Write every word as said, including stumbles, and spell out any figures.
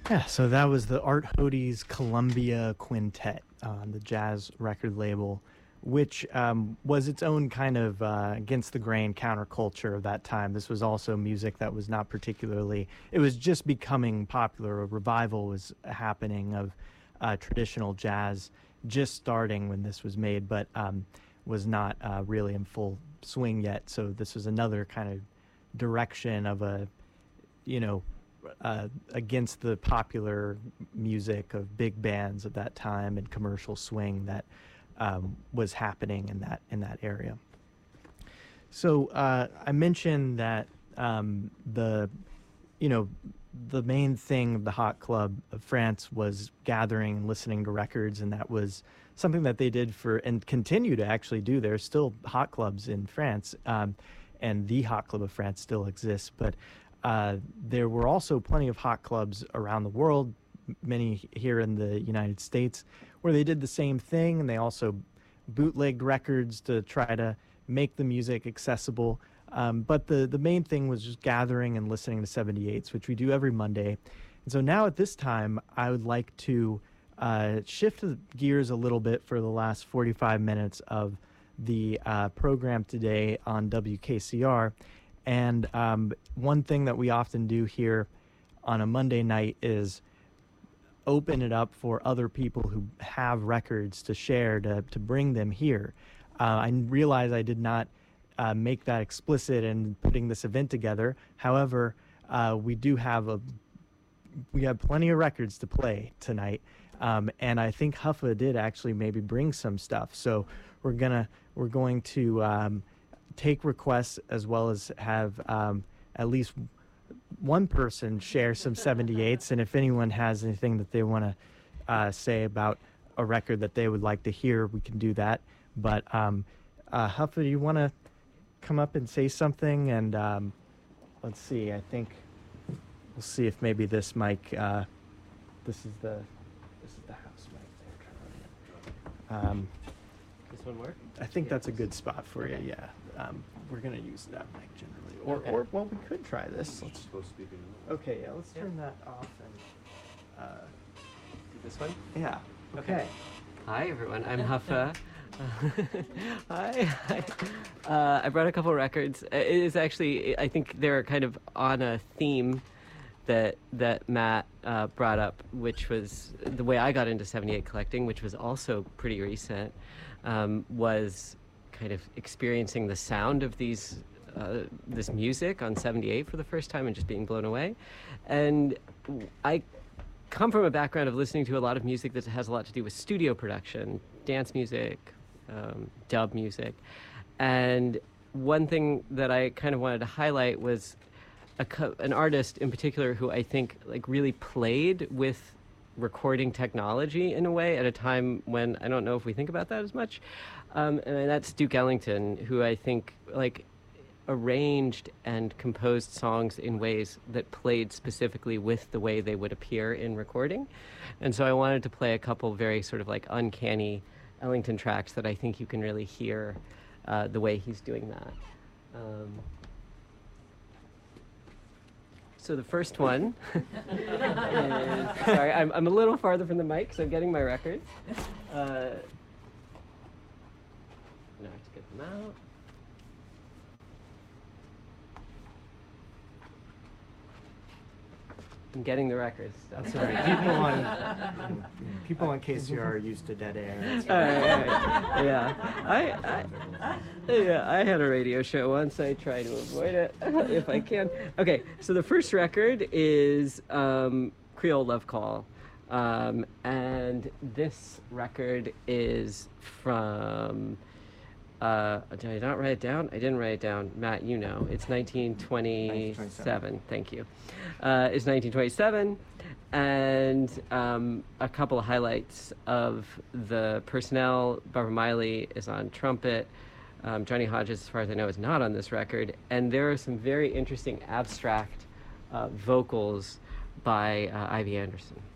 Yeah, so that was the Art Hodes Columbia Quintet on the Jazz record label, which um, was its own kind of uh, against the grain counterculture of that time. This was also music that was not particularly, it was just becoming popular. A revival was happening of uh, traditional jazz, just starting when this was made, but um, was not uh, really in full swing yet. So this was another kind of direction of a, you know, uh, against the popular music of big bands of that time and commercial swing that um, was happening in that in that area. So uh, I mentioned that um, the, you know, the main thing of the Hot Club of France was gathering and listening to records, and that was something that they did for and continue to actually do. There's still hot clubs in France, um, and the Hot Club of France still exists, but Uh, there were also plenty of hot clubs around the world, many here in the United States, where they did the same thing, and they also bootlegged records to try to make the music accessible. Um, but the, the main thing was just gathering and listening to seventy-eights, which we do every Monday. And so now at this time, I would like to uh, shift the gears a little bit for the last forty-five minutes of the uh, program today on W K C R. And um, one thing that we often do here on a Monday night is open it up for other people who have records to share, to, to bring them here. Uh, I realize I did not uh, make that explicit in putting this event together. However, uh, we do have a we have plenty of records to play tonight, um, and I think Huffa did actually maybe bring some stuff. So we're gonna we're going to. Um, take requests as well as have um, at least one person share some seventy-eights, and if anyone has anything that they want to uh, say about a record that they would like to hear, we can do that. But um, uh, Huffa, do you want to come up and say something? And um, let's see, I think we'll see if maybe this mic, uh, this is the this is the house mic there. Um, this one work? I think that's a good spot for you, yeah. Um, we're going to use that mic generally. Or, okay. or, well, we could try this. Let's, supposed to speak in okay, yeah, let's yeah. turn that off and... Uh, this one? Yeah. Okay. Hi, everyone. I'm Huffa. Hi. Hi. Uh, I brought a couple records. It is actually, I think they're kind of on a theme that that Matt uh, brought up, which was the way I got into seventy-eight collecting, which was also pretty recent, um, was kind of experiencing the sound of these uh, this music on seventy-eight for the first time and just being blown away. And I come from a background of listening to a lot of music that has a lot to do with studio production, dance music, um, dub music. And one thing that I kind of wanted to highlight was a co- an artist in particular who I think like really played with recording technology in a way at a time when I don't know if we think about that as much. Um, and that's Duke Ellington, who I think like arranged and composed songs in ways that played specifically with the way they would appear in recording. And so I wanted to play a couple very sort of like uncanny Ellington tracks that I think you can really hear uh, the way he's doing that. Um, So the first one is, sorry, I'm, I'm a little farther from the mic, so I'm getting my records. Uh, now I have to get them out. I'm getting the records. That's all right. People on people on K C R are used to dead air. That's all right. All right. Yeah, I, I yeah I had a radio show once. I try to avoid it if I can. Okay, so the first record is um, Creole Love Call, um, and this record is from. Uh, did I not write it down? I didn't write it down. Matt, you know. It's nineteen twenty-seven. Thank you. Uh, it's nineteen twenty-seven. And um, a couple of highlights of the personnel. Barbara Miley is on trumpet. Um, Johnny Hodges, as far as I know, is not on this record. And there are some very interesting abstract uh, vocals by uh, Ivy Anderson.